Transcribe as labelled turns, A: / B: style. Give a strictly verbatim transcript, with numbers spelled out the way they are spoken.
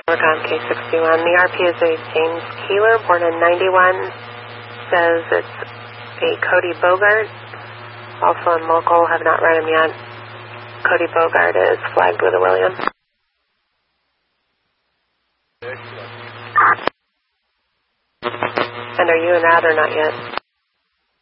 A: Oregon K sixty-one. The R P is a James Keeler, born in ninety-one. Says it's a Cody Bogart. Also in local, have not read him yet. Cody Bogart is flagged with a William. And are you in that or not yet?